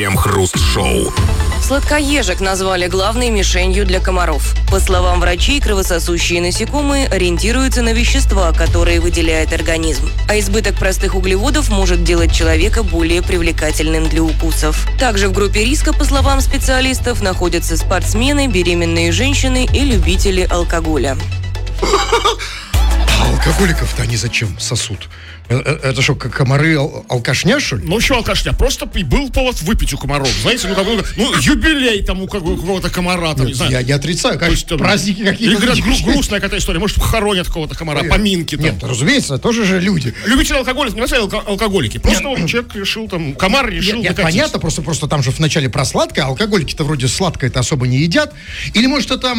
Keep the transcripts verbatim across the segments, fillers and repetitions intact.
М-хруст-шоу. Сладкоежек назвали главной мишенью для комаров. По словам врачей, кровососущие насекомые ориентируются на вещества, которые выделяет организм. А избыток простых углеводов может делать человека более привлекательным для укусов. Также в группе риска, по словам специалистов, находятся спортсмены, беременные женщины и любители алкоголя. А алкоголиков-то они зачем сосут? Это что, как комары ал- алкашня, что ли? Ну, что алкашня? Просто и был повод выпить у комаров. Знаете, ну, как, ну юбилей там у какого-то комара. Там, Нет, не я не отрицаю, конечно, там, праздники какие-то. Или говорят, гру- грустная какая-то история. Может, хоронят какого-то комара, Нет, поминки там. Нет, разумеется, тоже же люди. Любители алкоголя, не называют алко- алкоголики. Просто вот человек решил там, комар решил Нет, нет, накатить. понятно, просто, просто там же вначале про сладкое, алкоголики-то вроде сладкое-то особо не едят. Или может это,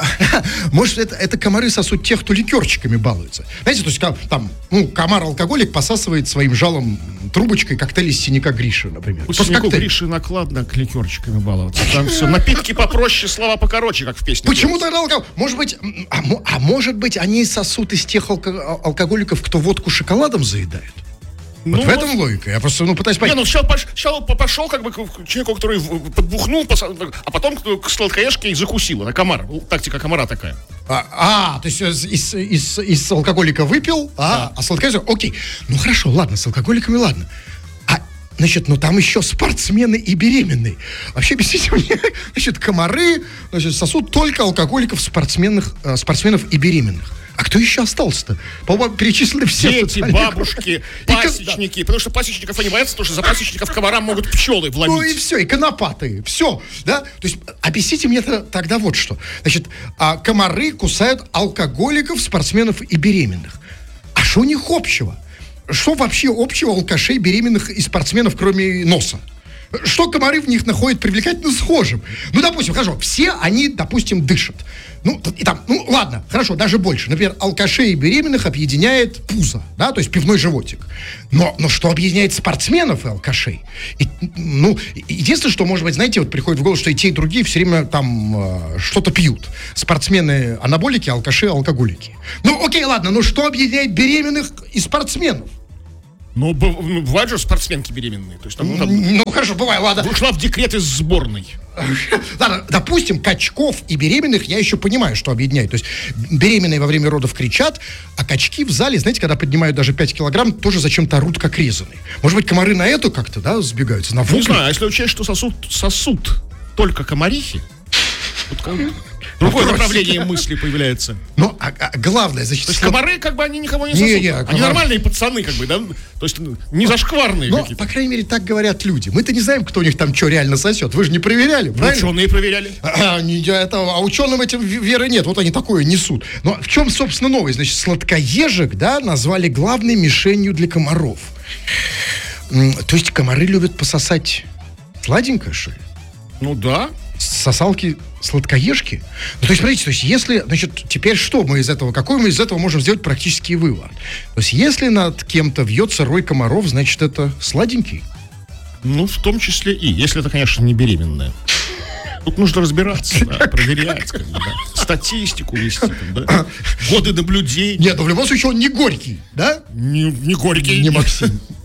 может это, это комары сосут тех, кто ликерчиками балуется. Знаете, то есть там, ну, комар-алкоголик посасывает своим жалом трубочкой коктейль из синяка Гриши, например. У синяку Гриши накладно ликерчиками баловаться. Там все, напитки попроще, слова покороче, как в песне. Почему тогда алкоголь? Может быть, а, а может быть, они сосут из тех алко- алкоголиков, кто водку шоколадом заедает? Ну, вот в этом логика. Я просто, ну, пытаюсь понять. Не, ну сначала, пош, сначала пошел как бы к человеку, который подбухнул, а потом к сладкоежке и закусил. Это комар. Тактика комара такая. А, а то есть из, из, из алкоголика выпил, а, да. а сладкоежка... Окей. Ну, хорошо, ладно, с алкоголиками ладно. А, значит, ну, там еще спортсмены и беременные. Вообще, объясните мне, значит, комары, значит, сосут только алкоголиков, спортсменов, спортсменов и беременных. А кто еще остался-то? По-моему, перечислены все. Дети, бабушки, пасечники. Потому что пасечников они боятся, потому что за пасечников комарам могут пчелы вломить. Ну и все, и конопатые. Все, да? То есть объясните мне тогда вот что. Значит, а комары кусают алкоголиков, спортсменов и беременных. А что у них общего? Что вообще общего алкашей, беременных и спортсменов, кроме носа? Что комары в них находят привлекательно схожим? Ну, допустим, хорошо, все они, допустим, дышат. Ну, и там, ну, ладно, хорошо, даже больше. Например, алкашей и беременных объединяет пузо, да, то есть пивной животик. Но, но что объединяет спортсменов и алкашей? И, ну, единственное, что, может быть, знаете, вот приходит в голову, что и те, и другие все время там э, что-то пьют. Спортсмены анаболики, алкаши алкоголики. Ну, окей, ладно, но что объединяет беременных и спортсменов? Ну, бывают же спортсменки беременные. То есть, там, ну, там, ну, хорошо, бывает, ладно. Ушла в декрет из сборной. Ладно, допустим, качков и беременных я еще понимаю, что объединяет. То есть беременные во время родов кричат, а качки в зале, знаете, когда поднимают даже пять килограмм, тоже зачем-то орут, как резаные. Может быть, комары на эту как-то, да, сбегаются? На не знаю, а если учесть, что сосут, сосут только комарихи, вот как... Другое направление мысли появляется. Ну, а, а главное, значит... То есть комары, как бы, они никого не не, сосут. Не, они комар... нормальные пацаны, как бы, да? То есть не зашкварные но, какие-то. По крайней мере, так говорят люди. Мы-то не знаем, кто у них там что реально сосет. Вы же не проверяли, правильно? Ученые проверяли. А, не, это, а ученым этим веры нет. Вот они такое несут. Но в чем, собственно, новость? Значит, сладкоежек, да, назвали главной мишенью для комаров. То есть комары любят пососать сладенькое, что ли? Ну, да. Сосалки сладкоежки? Ну, то есть, смотрите, то есть, если, значит, теперь что мы из этого, какой мы из этого можем сделать практический вывод? То есть, если над кем-то вьется рой комаров, значит, это сладенький? Ну, в том числе и, если это, конечно, не беременная. Тут нужно разбираться, да, проверять, как бы, да, статистику вести, там, да, годы наблюдений. Нет, ну, в любом случае, он не горький, да? Не, не горький. Не Максим.